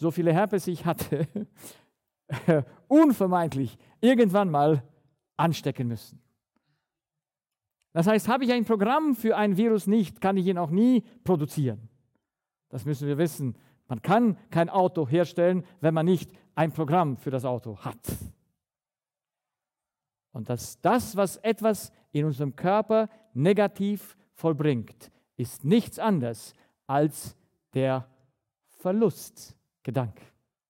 so viele Herpes ich hatte, unvermeidlich irgendwann mal anstecken müssen. Das heißt, habe ich ein Programm für ein Virus nicht, kann ich ihn auch nie produzieren. Das müssen wir wissen. Man kann kein Auto herstellen, wenn man nicht ein Programm für das Auto hat. Und das, was etwas in unserem Körper negativ vollbringt, ist nichts anderes als der Verlustgedanke.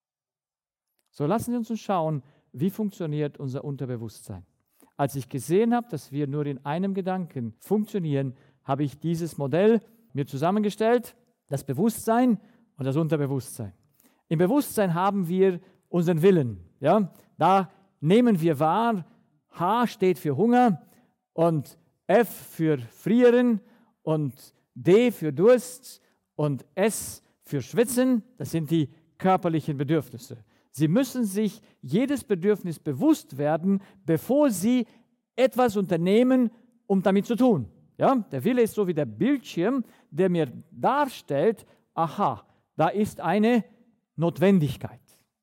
So lassen Sie uns schauen, wie funktioniert unser Unterbewusstsein. Als ich gesehen habe, dass wir nur in einem Gedanken funktionieren, habe ich dieses Modell mir zusammengestellt, das Bewusstsein und das Unterbewusstsein. Im Bewusstsein haben wir unseren Willen. Ja? Da nehmen wir wahr, H steht für Hunger und F für Frieren und D für Durst und S für Schwitzen. Das sind die körperlichen Bedürfnisse. Sie müssen sich jedes Bedürfnis bewusst werden, bevor Sie etwas unternehmen, um damit zu tun. Ja? Der Wille ist so wie der Bildschirm, der mir darstellt, aha, da ist eine Notwendigkeit.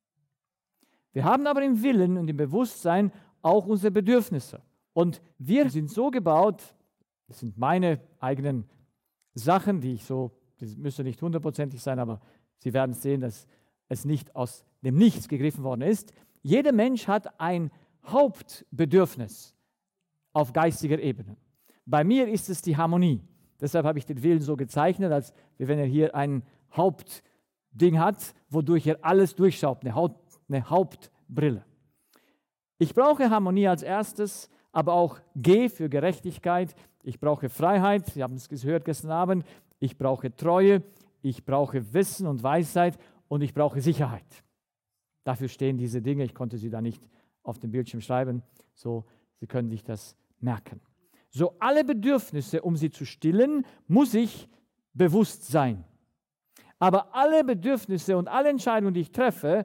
Wir haben aber im Willen und im Bewusstsein auch unsere Bedürfnisse. Und wir sind so gebaut, das sind meine eigenen Sachen, die müssen nicht hundertprozentig sein, aber Sie werden sehen, dass es nicht aus dem Nichts gegriffen worden ist. Jeder Mensch hat ein Hauptbedürfnis auf geistiger Ebene. Bei mir ist es die Harmonie. Deshalb habe ich den Willen so gezeichnet, als wenn er hier ein Hauptding hat, wodurch er alles durchschaut, eine Hauptbrille. Ich brauche Harmonie als erstes, aber auch G für Gerechtigkeit. Ich brauche Freiheit, Sie haben es gehört gestern Abend. Ich brauche Treue, ich brauche Wissen und Weisheit und ich brauche Sicherheit. Dafür stehen diese Dinge. Ich konnte sie da nicht auf dem Bildschirm schreiben. So, Sie können sich das merken. So, alle Bedürfnisse, um sie zu stillen, muss ich bewusst sein. Aber alle Bedürfnisse und alle Entscheidungen, die ich treffe,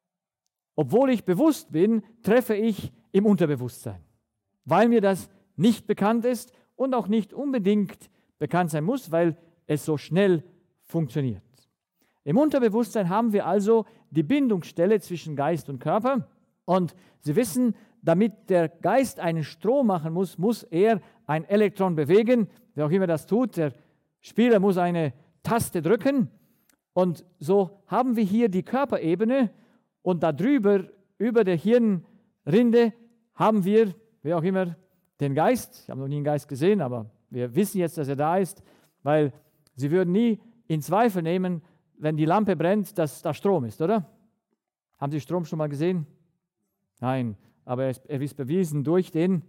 obwohl ich bewusst bin, treffe ich im Unterbewusstsein, weil mir das nicht bekannt ist und auch nicht unbedingt bekannt sein muss, weil es so schnell funktioniert. Im Unterbewusstsein haben wir also die Bindungsstelle zwischen Geist und Körper und Sie wissen, damit der Geist einen Strom machen muss, muss er ein Elektron bewegen, wer auch immer das tut. Der Spieler muss eine Taste drücken und so haben wir hier die Körperebene und darüber, über der Hirnrinde, haben wir, wer auch immer, den Geist. Ich habe noch nie einen Geist gesehen, aber wir wissen jetzt, dass er da ist, weil Sie würden nie in Zweifel nehmen, wenn die Lampe brennt, dass da Strom ist, oder? Haben Sie Strom schon mal gesehen? Nein, aber er ist bewiesen durch die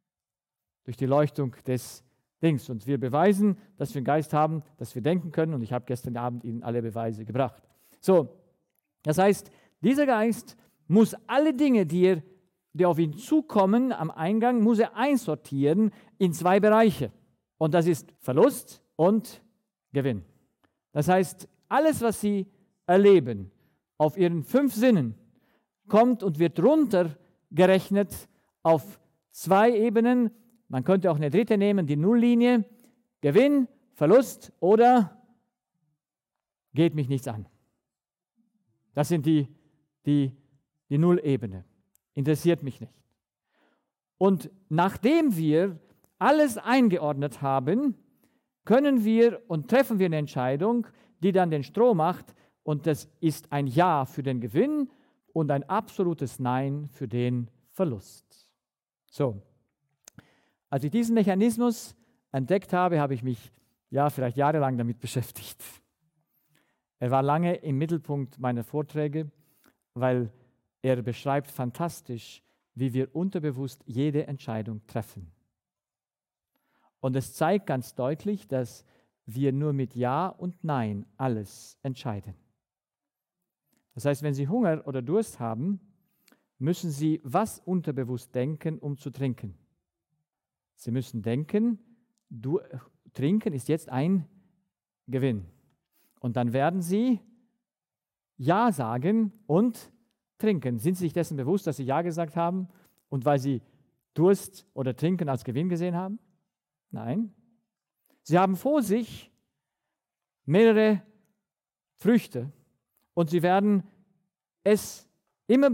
Leuchtung des Dings. Und wir beweisen, dass wir einen Geist haben, dass wir denken können. Und ich habe gestern Abend Ihnen alle Beweise gebracht. So, das heißt, dieser Geist muss alle Dinge, die auf ihn zukommen am Eingang, muss er einsortieren in zwei Bereiche. Und das ist Verlust und Gewinn. Das heißt, alles, was Sie erleben auf Ihren 5 Sinnen, kommt und wird runtergerechnet auf 2 Ebenen. Man könnte auch eine dritte nehmen, die Nulllinie. Gewinn, Verlust oder geht mich nichts an. Das sind die Nullebene. Interessiert mich nicht. Und nachdem wir alles eingeordnet haben, können wir und treffen wir eine Entscheidung, die dann den Strom macht. Und das ist ein Ja für den Gewinn und ein absolutes Nein für den Verlust. So, als ich diesen Mechanismus entdeckt habe, habe ich mich vielleicht jahrelang damit beschäftigt. Er war lange im Mittelpunkt meiner Vorträge, weil er beschreibt fantastisch, wie wir unterbewusst jede Entscheidung treffen. Und es zeigt ganz deutlich, dass wir nur mit Ja und Nein alles entscheiden. Das heißt, wenn Sie Hunger oder Durst haben, müssen Sie was unterbewusst denken, um zu trinken? Sie müssen denken, trinken ist jetzt ein Gewinn. Und dann werden Sie Ja sagen und trinken. Sind Sie sich dessen bewusst, dass Sie Ja gesagt haben und weil Sie Durst oder Trinken als Gewinn gesehen haben? Nein. Sie haben vor sich mehrere Früchte Und sie werden es immer